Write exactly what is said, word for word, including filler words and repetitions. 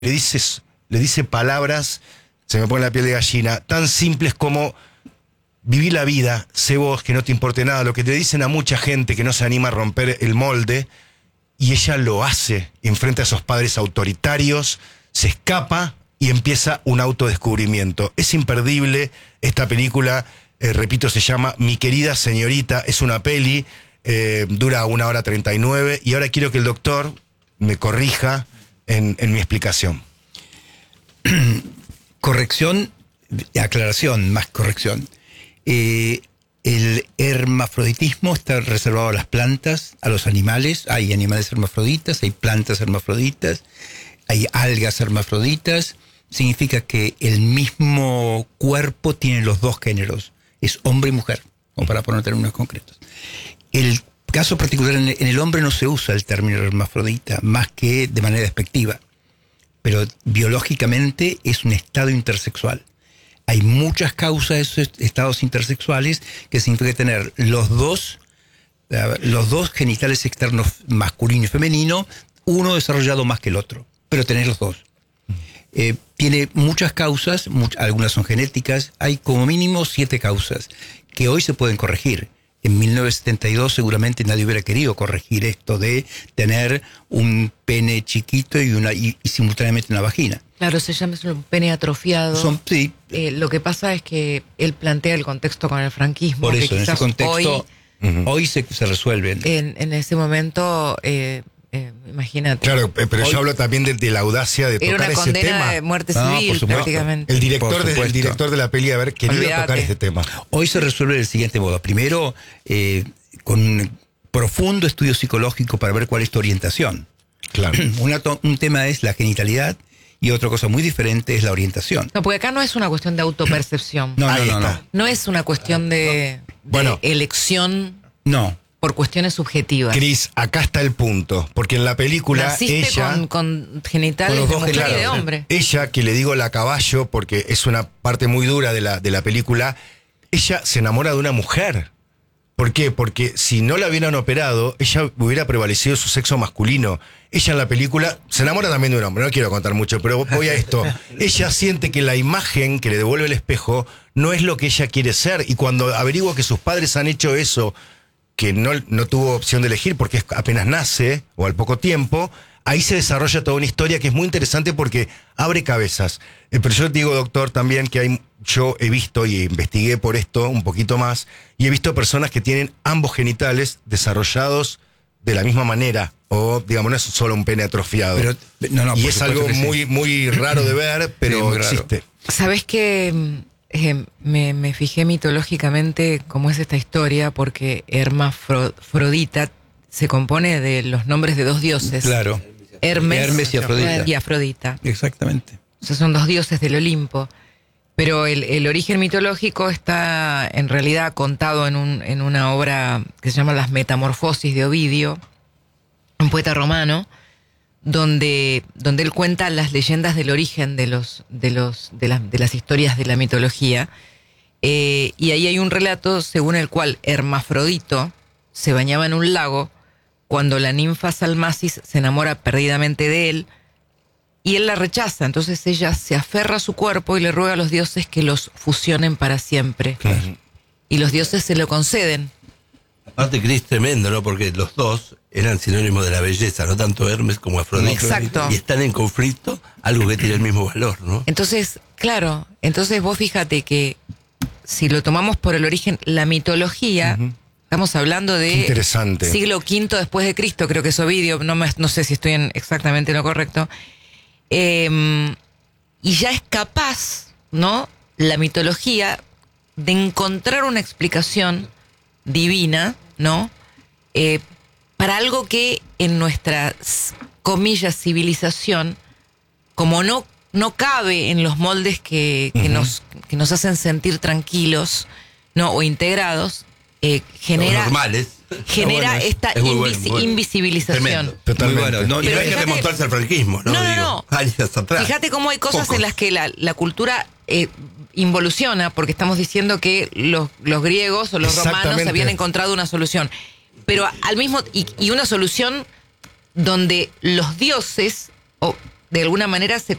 le dice, le dice palabras, se me pone la piel de gallina, tan simples como viví la vida, sé vos, que no te importe nada, lo que te dicen a mucha gente que no se anima a romper el molde, y ella lo hace, enfrenta a esos padres autoritarios, se escapa y empieza un autodescubrimiento. Es imperdible esta película, eh, repito, se llama Mi querida señorita, es una peli, eh, dura una hora treinta y nueve, y ahora quiero que el doctor me corrija en, en mi explicación. Corrección, aclaración, más corrección. Eh, el hermafroditismo está reservado a las plantas, a los animales. Hay animales hermafroditas, hay plantas hermafroditas, hay algas hermafroditas. Significa que el mismo cuerpo tiene los dos géneros, es hombre y mujer, o para poner términos concretos. El caso particular, en el hombre no se usa el término hermafrodita, más que de manera despectiva, pero biológicamente es un estado intersexual. Hay muchas causas de esos estados intersexuales que significa tener los dos, los dos genitales externos masculino y femenino, uno desarrollado más que el otro, pero tener los dos. Eh, tiene muchas causas, much, algunas son genéticas, hay como mínimo siete causas que hoy se pueden corregir. En mil novecientos setenta y dos seguramente nadie hubiera querido corregir esto de tener un pene chiquito y, una, y, y simultáneamente una vagina. Claro, se llama un pene atrofiado. Son, sí. Eh, lo que pasa es que él plantea el contexto con el franquismo. Por eso, que en ese contexto, hoy, uh-huh. hoy se, se resuelven. En, en ese momento, eh, eh, imagínate. Claro, pero hoy, yo hablo también de, de la audacia de tocar ese tema. Era una condena de muerte civil, no, prácticamente. El director, de, el director de la peli haber querido Olvídate. tocar este tema. Hoy se resuelve del siguiente modo. Primero, eh, con un profundo estudio psicológico para ver cuál es tu orientación. Claro. Una, un tema es la genitalidad y otra cosa muy diferente es la orientación. No, porque acá no es una cuestión de autopercepción. No, no, no, no. No es una cuestión de, de bueno, elección. No. Por cuestiones subjetivas. Cris, acá está el punto. Porque en la película Naciste ella... Con, con genitales con de mujer claro, y de hombre. Ella, que le digo la caballo, porque es una parte muy dura de la, de la película, ella se enamora de una mujer. ¿Por qué? Porque si no la hubieran operado, ella hubiera prevalecido su sexo masculino. Ella en la película se enamora también de un hombre, no quiero contar mucho, pero voy a esto. Ella siente que la imagen que le devuelve el espejo no es lo que ella quiere ser, y cuando averigua que sus padres han hecho eso, que no, no tuvo opción de elegir porque apenas nace, o al poco tiempo, ahí se desarrolla toda una historia que es muy interesante porque abre cabezas. Eh, pero yo te digo, doctor, también que hay, yo he visto y investigué por esto un poquito más, y he visto personas que tienen ambos genitales desarrollados de la misma manera, o digamos, no es solo un pene atrofiado. Pero, no, no, y es algo muy, sí. muy raro de ver, pero sí, existe. ¿Sabés que eh, me, me fijé mitológicamente cómo es esta historia? Porque Hermafrodita se compone de los nombres de dos dioses. Claro. Hermes, Hermes y Afrodita. Y Afrodita. Exactamente. O sea, son dos dioses del Olimpo. Pero el, el origen mitológico está en realidad contado en, un, en una obra que se llama Las Metamorfosis de Ovidio, un poeta romano, donde, donde él cuenta las leyendas del origen de, los, de, los, de, las, de las historias de la mitología. Eh, y ahí hay un relato según el cual Hermafrodito se bañaba en un lago cuando la ninfa Salmacis se enamora perdidamente de él, y él la rechaza. Entonces ella se aferra a su cuerpo y le ruega a los dioses que los fusionen para siempre. Claro. Y los dioses se lo conceden. Aparte, Cris, tremendo, ¿no? Porque los dos eran sinónimos de la belleza, no tanto Hermes como Afrodita. Exacto. Y están en conflicto, algo que tiene el mismo valor, ¿no? Entonces, claro, entonces vos fíjate que si lo tomamos por el origen, la mitología... Uh-huh. Estamos hablando de interesante. siglo quinto después de Cristo, creo que es Ovidio, no, me, no sé si estoy en exactamente lo correcto. Eh, y ya es capaz, ¿no?, la mitología de encontrar una explicación divina, ¿no?, eh, para algo que en nuestra, comillas, civilización, como no, no cabe en los moldes que, que, uh-huh. nos, que nos hacen sentir tranquilos, ¿no?, o integrados, Eh, genera, normales. genera bueno, esta invis- bueno, bueno. invisibilización. Totalmente. Bueno, no, y no hay que remontarse al franquismo, ¿no? No, no, Digo, no. años atrás. Fíjate cómo hay cosas Pocos. en las que la, la cultura eh, involuciona, porque estamos diciendo que los, los griegos o los romanos habían encontrado una solución. Pero al mismo y, y una solución donde los dioses, o de alguna manera se